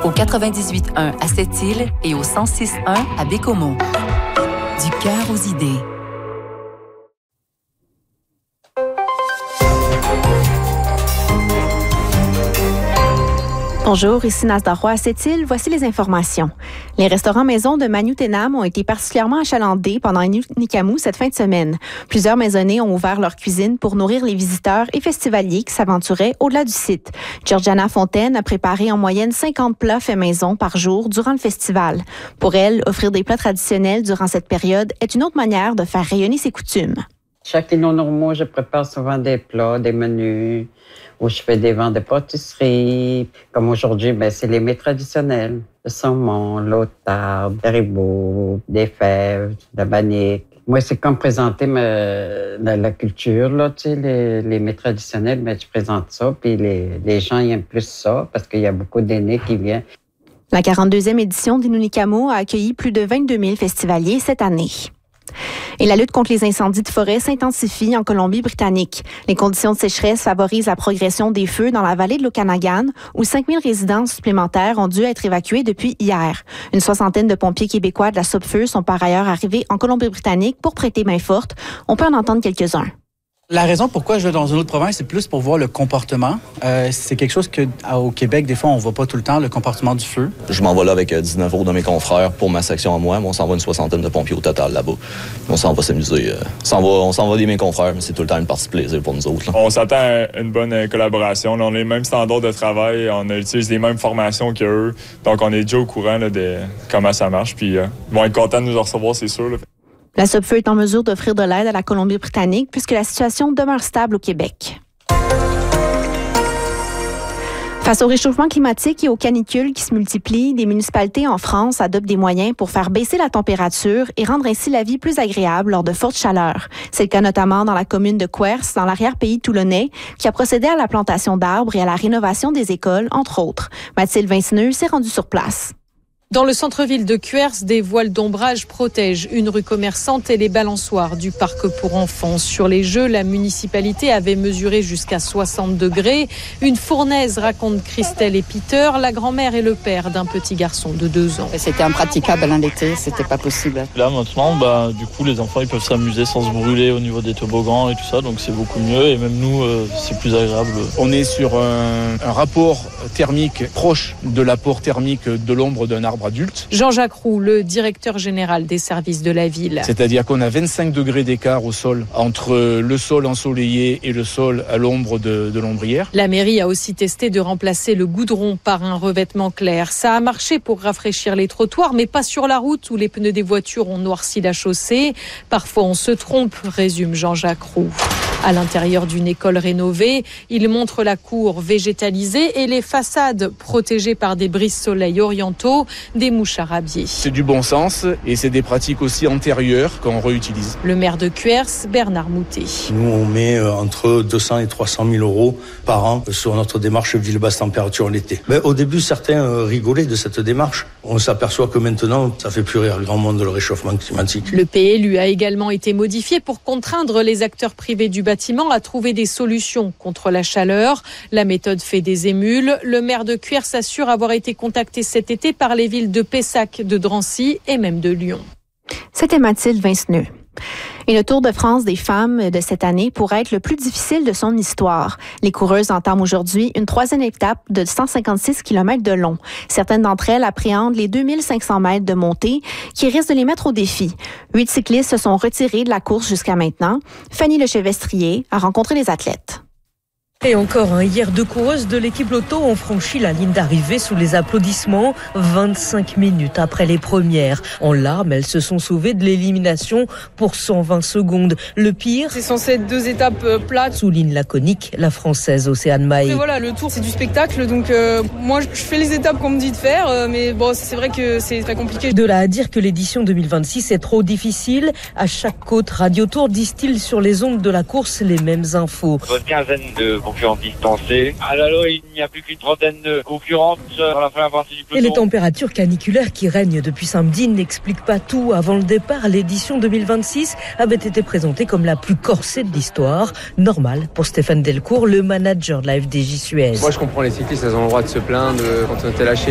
au 98.1 à Sept-Îles et au 106.1 à Bécomo. Du cœur aux idées. Bonjour, ici Nasda Roy à Sept-Îles. Voici les informations. Les restaurants maison de Manu-Ténam ont été particulièrement achalandés pendant Inukikamu cette fin de semaine. Plusieurs maisonnées ont ouvert leur cuisine pour nourrir les visiteurs et festivaliers qui s'aventuraient au-delà du site. Georgiana Fontaine a préparé en moyenne 50 plats faits maison par jour durant le festival. Pour elle, offrir des plats traditionnels durant cette période est une autre manière de faire rayonner ses coutumes. Chaque Inno Normaux, je prépare souvent des plats, des menus, où je fais des ventes de pâtisserie. Comme aujourd'hui, c'est les mets traditionnels. Le saumon, l'outarde, le ribot, des fèves, la bannique. Moi, c'est comme présenter la culture, là, tu sais, les mets traditionnels, je présente ça, puis les gens ils aiment plus ça, parce qu'il y a beaucoup d'aînés qui viennent. La 42e édition d'Inukikamu a accueilli plus de 22 000 festivaliers cette année. Et la lutte contre les incendies de forêt s'intensifie en Colombie-Britannique. Les conditions de sécheresse favorisent la progression des feux dans la vallée de l'Okanagan, où 5 000 résidences supplémentaires ont dû être évacuées depuis hier. Une soixantaine de pompiers québécois de la SOPFEU sont par ailleurs arrivés en Colombie-Britannique pour prêter main forte. On peut en entendre quelques-uns. La raison pourquoi je vais dans une autre province, c'est plus pour voir le comportement. C'est quelque chose qu'au Québec, des fois, on ne voit pas tout le temps, le comportement du feu. Je m'en vais là avec 19 autres de mes confrères pour ma section à moi, mais on s'en va une soixantaine de pompiers au total là-bas. On s'en va s'amuser. On s'en va des mes confrères, mais c'est tout le temps une partie de plaisir pour nous autres. Là. On s'attend à une bonne collaboration. Là, on a les mêmes standards de travail, on utilise les mêmes formations qu'eux. Donc, on est déjà au courant là, de comment ça marche. Puis, ils vont être contents de nous en recevoir, c'est sûr. Là. La SOPFEU est en mesure d'offrir de l'aide à la Colombie-Britannique puisque la situation demeure stable au Québec. Face au réchauffement climatique et aux canicules qui se multiplient, des municipalités en France adoptent des moyens pour faire baisser la température et rendre ainsi la vie plus agréable lors de fortes chaleurs. C'est le cas notamment dans la commune de Quers, dans l'arrière-pays toulonnais, qui a procédé à la plantation d'arbres et à la rénovation des écoles, entre autres. Mathilde Vinceneux s'est rendue sur place. Dans le centre-ville de Cuers, des voiles d'ombrage protègent une rue commerçante et les balançoires du parc pour enfants. Sur les jeux, la municipalité avait mesuré jusqu'à 60 degrés. Une fournaise, raconte Christelle et Peter, la grand-mère et le père d'un petit garçon de 2 ans. C'était impraticable l'été, c'était pas possible. Là maintenant, du coup, les enfants ils peuvent s'amuser sans se brûler au niveau des toboggans et tout ça, donc c'est beaucoup mieux. Et même nous, c'est plus agréable. On est sur un rapport thermique proche de l'apport thermique de l'ombre d'un arbre adulte. Jean-Jacques Roux, le directeur général des services de la ville. C'est-à-dire qu'on a 25 degrés d'écart au sol entre le sol ensoleillé et le sol à l'ombre de l'ombrière. La mairie a aussi testé de remplacer le goudron par un revêtement clair. Ça a marché pour rafraîchir les trottoirs, mais pas sur la route où les pneus des voitures ont noirci la chaussée. Parfois on se trompe, résume Jean-Jacques Roux. À l'intérieur d'une école rénovée, il montre la cour végétalisée et les façades protégées par des brise-soleil orientaux, des mouches à rabier. C'est du bon sens et c'est des pratiques aussi antérieures qu'on réutilise. Le maire de Cuers, Bernard Moutet. Nous, on met entre 200 et 300 000 euros par an sur notre démarche ville basse température l'été. Au début, certains rigolaient de cette démarche. On s'aperçoit que maintenant, ça fait plus rire grand monde le réchauffement climatique. Le PLU a également été modifié pour contraindre les acteurs privés du bâtiment à trouver des solutions contre la chaleur. La méthode fait des émules. Le maire de Cuers s'assure avoir été contacté cet été par les villes de Pessac, de Drancy et même de Lyon. C'était Mathilde Vinceneux. Et le Tour de France des femmes de cette année pourrait être le plus difficile de son histoire. Les coureuses entament aujourd'hui une 3e étape de 156 km de long. Certaines d'entre elles appréhendent les 2500 mètres de montée qui risquent de les mettre au défi. 8 cyclistes se sont retirés de la course jusqu'à maintenant. Fanny Lechevestrier a rencontré les athlètes. Et encore, hier, 2 coureuses de l'équipe Lotto ont franchi la ligne d'arrivée sous les applaudissements 25 minutes après les premières. En larmes, elles se sont sauvées de l'élimination pour 120 secondes. Le pire, c'est censé être 2 étapes plates. Souligne laconique la Française Océane Mahé. Mais voilà, le tour, c'est du spectacle. Donc moi, je fais les étapes qu'on me dit de faire. Mais bon, c'est vrai que c'est très compliqué. De là à dire que l'édition 2026 est trop difficile. À chaque côte Radio Tour distille sur les ondes de la course les mêmes infos. Une quinzaine de concurrents distancés. À l'alo, il n'y a plus qu'une trentaine de concurrentes dans la première partie du peloton. Et les températures caniculaires qui règnent depuis samedi n'expliquent pas tout. Avant le départ, l'édition 2026 avait été présentée comme la plus corsée de l'histoire. Normal pour Stéphane Delcourt, le manager de la FDJ Suez. Moi, je comprends les cyclistes, elles ont le droit de se plaindre quand on était lâchés.